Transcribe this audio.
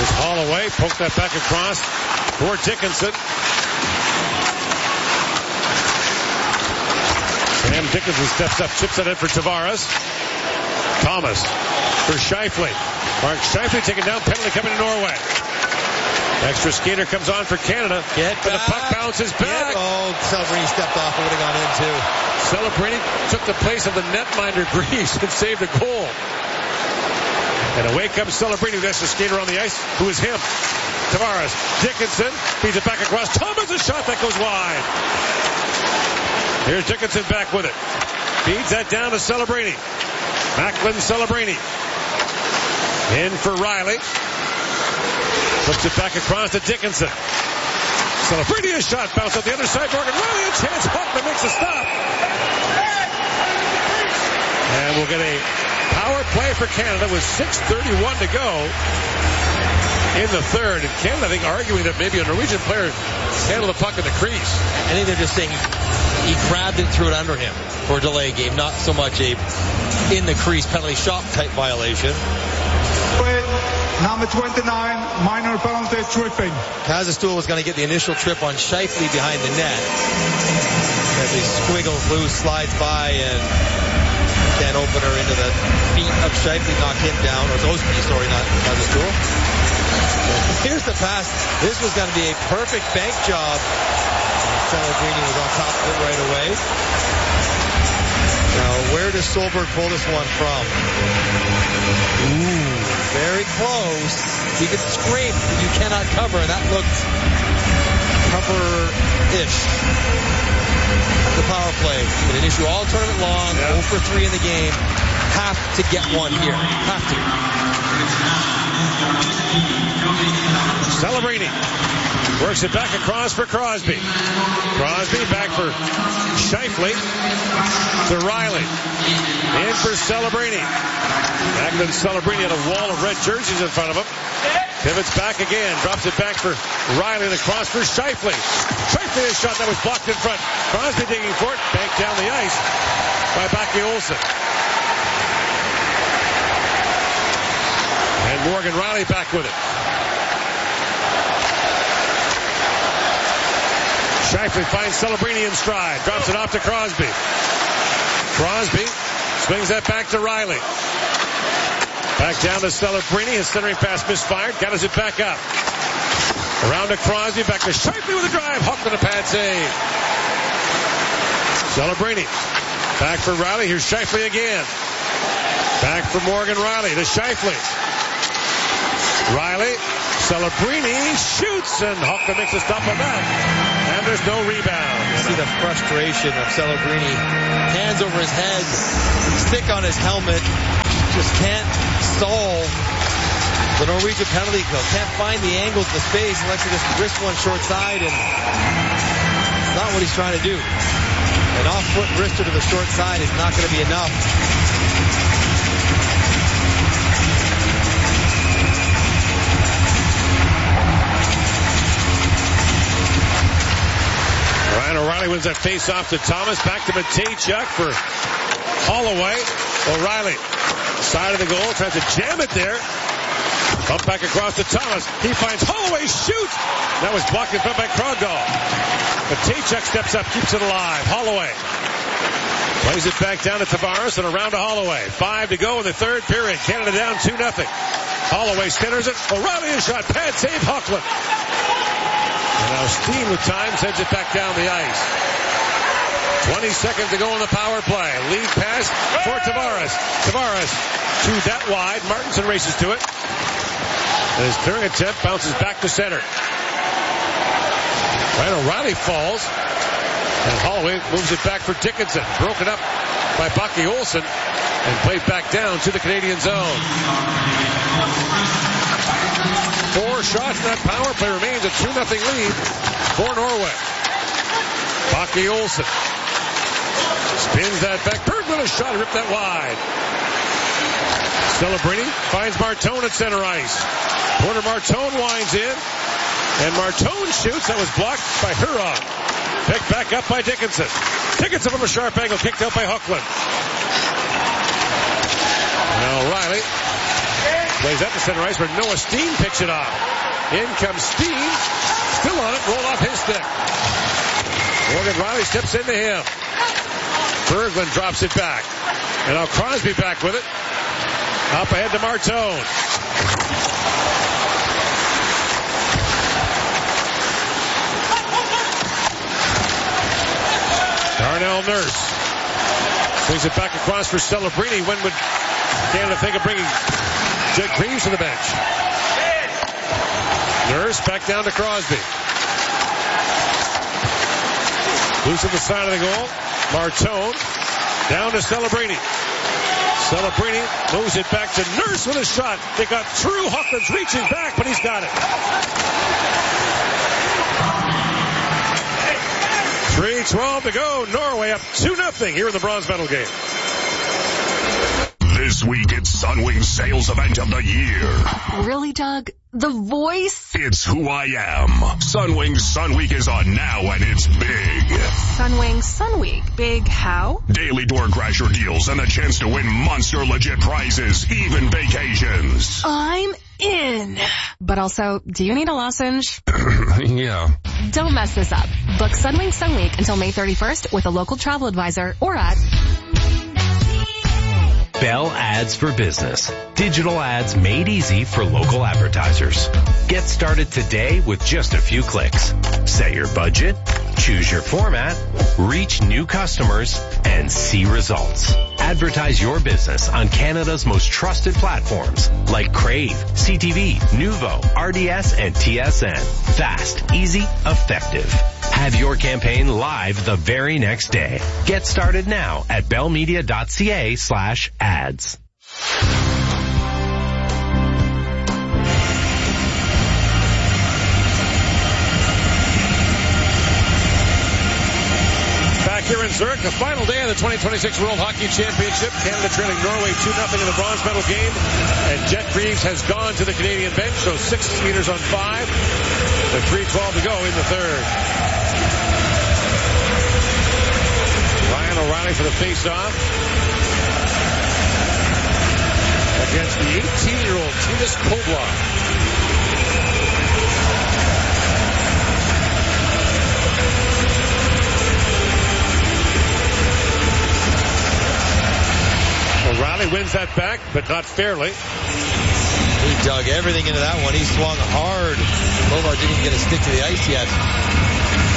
Here's Holloway. Poke that back across for Dickinson. Sam Dickinson steps up, chips it in for Tavares. Thomas for Scheifele. Mark Scheifele taken down, penalty coming to Norway. Extra skater comes on for Canada. But the puck bounces back. Celebrini stepped off and would have gone in too. Celebrini took the place of the netminder Greaves and saved a goal. And away comes Celebrini with extra skater on the ice. Who is him? Tavares. Dickinson feeds it back across. Thomas, a shot that goes wide. Here's Dickinson back with it. Feeds that down to Celebrini. Macklin Celebrini. In for Riley. Flips it back across to Dickinson. Celebrini, a shot. Bounce on the other side. Morgan Riley, a chance. Hoffman makes a stop. And we'll get a power play for Canada with 6:31 to go in the third. And Canada, I think, arguing that maybe a Norwegian player handled the puck in the crease. I think they're just saying he grabbed it and threw it under him for a delay game, not so much a in the crease penalty shot type violation. Number 29, minor penalty, tripping. Kazastool was going to get the initial trip on Scheifele behind the net. As he squiggles loose, slides by, and can opener into the feet of Scheifele, knock him down. Or Osby, sorry, not Kazastool. Here's the pass. This was going to be a perfect bank job. Celebrini was on top of it right away. Now, where does Solberg pull this one from? Ooh, very close. You can scrape, but you cannot cover. That looked cover-ish. The power play. An issue all tournament long, 0 for 3 in the game. Have to get one here. Have to. Celebrini works it back across for Crosby. Crosby back for Scheifele to Riley. In for Celebrini. Macklin Celebrini had a wall of red jerseys in front of him. Pivots back again. Drops it back for Riley and across for Scheifele. Scheifele, a shot that was blocked in front. Crosby digging for it. Banked down the ice by Bakke Olsen. And Morgan Riley back with it. Scheifele finds Celebrini in stride. Drops it off to Crosby. Crosby swings that back to Riley. Back down to Celebrini. His centering pass misfired. Gathers it back up. Around to Crosby. Back to Scheifele with a drive. Hoffman a pad save. Celebrini. Back for Riley. Here's Scheifele again. Back for Morgan Riley to Scheifele. Riley. Celebrini shoots, and Hoffman makes a stop on that. And there's no rebound. You see the frustration of Celebrini. Hands over his head, stick on his helmet. Just can't solve the Norwegian penalty kill. Can't find the angles, the space, unless he just wrist one short side, and it's not what he's trying to do. An off-foot wrister to the short side is not going to be enough. Ryan O'Reilly wins that face-off to Thomas. Back to Matejchuk for Holloway. O'Reilly, side of the goal, tries to jam it there. Bump back across to Thomas. He finds Holloway, shoots. That was blocked in front by Krogdahl. Matejchuk steps up, keeps it alive. Holloway plays it back down to Tavares and around to Holloway. 5 to go in the third period. Canada down 2-0. Holloway centers it. O'Reilly a shot. Pad save, Hochland. And now Steen with time sends it back down the ice. 20 seconds to go in the power play. Lead pass for Tavares. Tavares to that wide. Martinson races to it. And his turn attempt bounces back to center. Ryan O'Reilly falls. And Holloway moves it back for Dickinson. Broken up by Bakke Olsen. And played back down to the Canadian zone. 4 shots in that power play. Remains a 2-0 lead for Norway. Bakke Olsen spins that back. Bergman a shot. Ripped that wide. Celebrini finds Martone at center ice. Porter Martone winds in. And Martone shoots. That was blocked by Huron. Picked back up by Dickinson. Dickinson from a sharp angle. Kicked out by Hochland. Now Riley Plays up to center ice where Noah Steen picks it off. In comes Steen. Still on it. Roll off his stick. Morgan Rielly steps into him. Berglund drops it back. And now Crosby back with it. Up ahead to Martone. Darnell Nurse swings it back across for Celebrini. When would Canada think of bringing Jed Greaves to the bench? Nurse back down to Crosby. Loose at the side of the goal. Martone down to Celebrini. Celebrini moves it back to Nurse with a shot. They got through. Hoffman's reaching back, but he's got it. 3:12 to go. Norway up 2-0 here in the bronze medal game. This week it's Sunwing's sales event of the year. Really, Doug? The voice? It's who I am. Sunwing Sun Week is on now and it's big. Sunwing Sun Week. Big how? Daily door crasher deals and a chance to win monster legit prizes, even vacations. I'm in. But also, do you need a lozenge? Yeah. Don't mess this up. Book Sunwing Sun Week until May 31st with a local travel advisor or at Bell Ads for Business. Digital ads made easy for local advertisers. Get started today with just a few clicks. Set your budget, choose your format, reach new customers, and see results. Advertise your business on Canada's most trusted platforms like Crave, CTV, Nuvo, RDS, and TSN. Fast, easy, effective. Have your campaign live the very next day. Get started now at bellmedia.ca/ads. Back here in Zurich, the final day of the 2026 World Hockey Championship. Canada trailing Norway 2-0 in the bronze medal game. And Jed Greaves has gone to the Canadian bench, so 6 meters on 5. With 3:12 to go in the third. Ryan O'Reilly for the face-off against the 18-year-old Titus Koblar. O'Reilly wins that back, but not fairly. He dug everything into that one. He swung hard. Koblar didn't even get a stick to the ice yet.